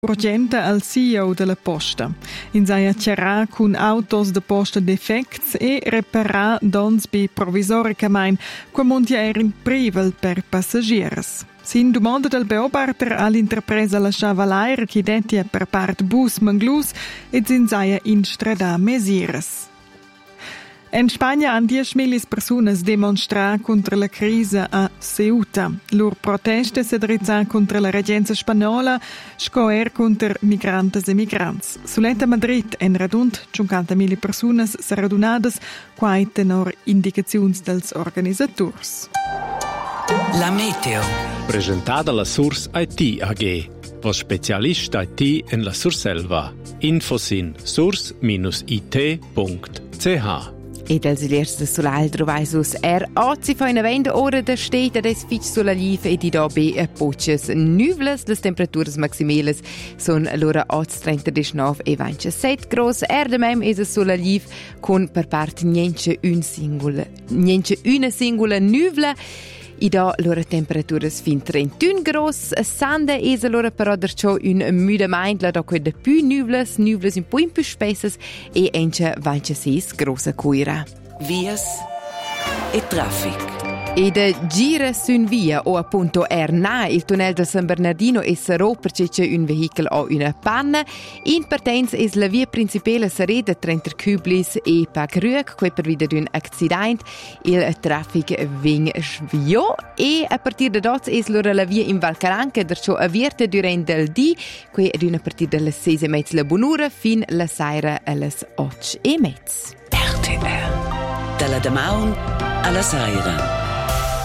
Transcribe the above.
urgenta al CEO della posta. In saia cerà cun autos de posta defects e reparà dons bi provisoricamein qua montia erin privel per passagieres. Sin domanda del beobachter all'interpresa la Chavalair che detia per part bus manglus ed in saia instrada mesires. In Spagna han 10.000 personas demonstrar contra la crisi a Ceuta. Lur proteste se drizzar contra la regenza spagnola, scoer contra migrantes e migrants. Suletta Madrid en radunt 50.000 personas se radunadas, quai tenor indicaziuns dels organisators. La meteo. Presentada la Source IT AG, vos specialist IT en la Surselva. Infos in source-it.ch. Ed els ilers sull'al trovai sus RAC fa una 20 ora da stet ed es fitch sulla liv ed i dobe poches nuvles. Les temperaturas maximales son l'ora 8:39 e 27 gros. Erdemem es sulla liv con per part niente una singola nuvla. I da loro temperaturas fin 31 gros. Sanda es allora però derciò un müdament la da quei de più nuvles un po' più spessas e ence 26 grossa cuira. Vias e traffic. E da gira sun via o appunto na il tunnel del San Bernardino e sarò perché c'è un veicolo o una panna. In partenza es la via principale sareda trenter Küblis e Pacruec, quei per vida d'un accident. Il traffic ving svio e a partir da dort es l'ora la via in Valcaranca derciò avvierta durante il di, quei ad una partir delle 6:30 la bonura fin la saira alle 8:30. RTR. Dalla Damaun alla Saira.